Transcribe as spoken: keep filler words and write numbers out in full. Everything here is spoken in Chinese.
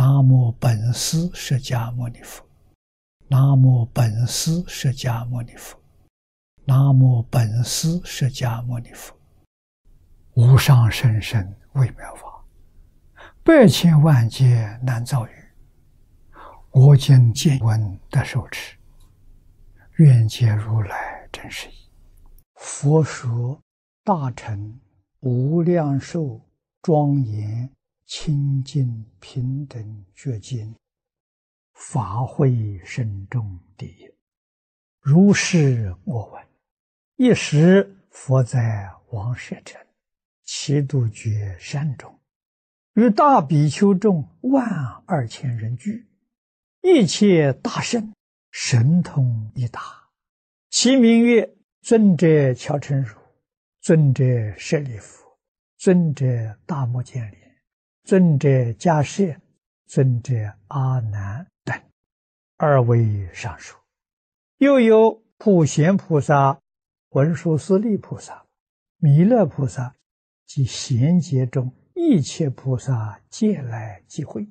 南无本师释迦牟尼佛，南无本师释迦牟尼佛，南无本师释迦牟尼佛。无上甚深微妙法，百千万劫难遭遇。我今见闻得受持，愿解如来真实义。佛说大乘无量寿庄严清净平等觉经，法会深重第一。如是我闻。一时佛在王舍城祇度觉山中，与大比丘众万二千人聚，一切大圣神通一达，其名曰尊者乔陈如、尊者舍利弗、尊者大目犍连、尊者迦叶、尊者阿难等，二位上述。又有普贤菩萨、文殊师利菩萨、弥勒菩萨及贤劫中一切菩萨皆来集会。